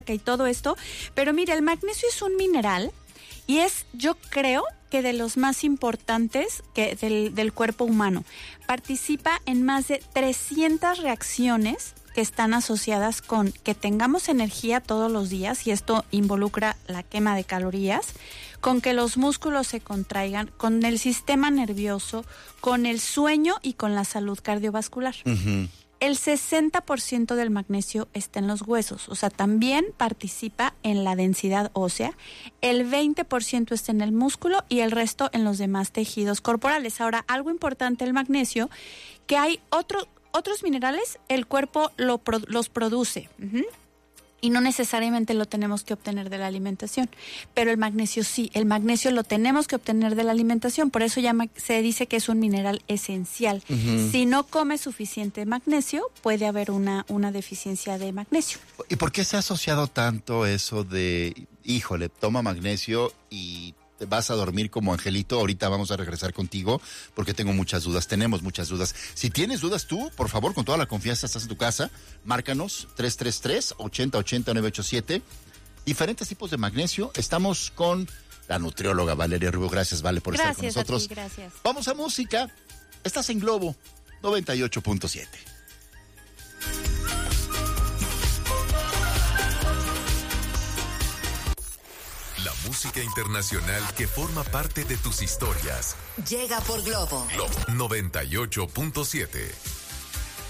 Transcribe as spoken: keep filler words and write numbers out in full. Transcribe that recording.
y todo esto. Pero mira, el magnesio es un mineral y es, yo creo, que de los más importantes que del, del cuerpo humano. Participa en más de trescientas reacciones que están asociadas con que tengamos energía todos los días, y esto involucra la quema de calorías, con que los músculos se contraigan, con el sistema nervioso, con el sueño y con la salud cardiovascular. Uh-huh. El sesenta por ciento del magnesio está en los huesos, o sea, también participa en la densidad ósea. El veinte por ciento está en el músculo y el resto en los demás tejidos corporales. Ahora, algo importante del magnesio, que hay otro, otros minerales, el cuerpo lo, los produce. Uh-huh. Y no necesariamente lo tenemos que obtener de la alimentación, pero el magnesio sí, el magnesio lo tenemos que obtener de la alimentación, por eso llama, se dice que es un mineral esencial. Uh-huh. Si no come suficiente magnesio, puede haber una, una deficiencia de magnesio. ¿Y por qué se ha asociado tanto eso de, híjole, toma magnesio y te vas a dormir como angelito? Ahorita vamos a regresar contigo porque tengo muchas dudas, tenemos muchas dudas. Si tienes dudas tú, por favor, con toda la confianza, estás en tu casa, márcanos tres tres tres, ocho cero ocho cero, nueve ocho siete. Diferentes tipos de magnesio. Estamos con la nutrióloga Valeria Rubio. Gracias, Vale, por gracias estar con nosotros. A ti, gracias. Vamos a música. Estás en Globo noventa y ocho punto siete. La música internacional que forma parte de tus historias. Llega por Globo. Globo noventa y ocho punto siete.